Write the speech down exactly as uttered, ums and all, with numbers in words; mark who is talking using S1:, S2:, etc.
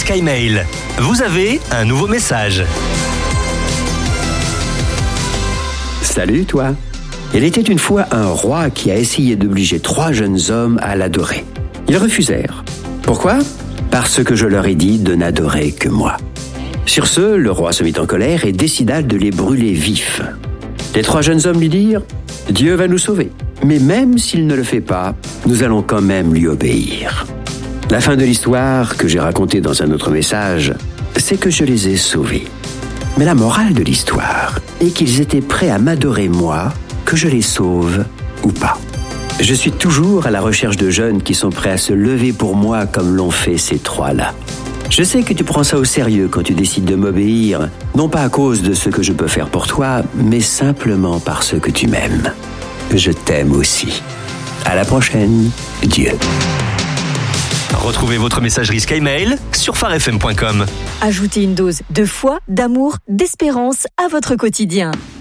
S1: SkyMail. Vous avez un nouveau message.
S2: Salut toi. Il était une fois un roi qui a essayé d'obliger trois jeunes hommes à l'adorer. Ils refusèrent. Pourquoi ? Parce que je leur ai dit de n'adorer que moi. Sur ce, le roi se mit en colère et décida de les brûler vifs. Les trois jeunes hommes lui dirent « Dieu va nous sauver, mais même s'il ne le fait pas, nous allons quand même lui obéir. » La fin de l'histoire, que j'ai racontée dans un autre message, c'est que je les ai sauvés. Mais la morale de l'histoire est qu'ils étaient prêts à m'adorer moi, que je les sauve ou pas. Je suis toujours à la recherche de jeunes qui sont prêts à se lever pour moi comme l'ont fait ces trois-là. Je sais que tu prends ça au sérieux quand tu décides de m'obéir, non pas à cause de ce que je peux faire pour toi, mais simplement parce que tu m'aimes. Je t'aime aussi. À la prochaine, Dieu.
S1: Retrouvez votre messagerie SkyMail sur phare f m point com.
S3: Ajoutez une dose de foi, d'amour, d'espérance à votre quotidien.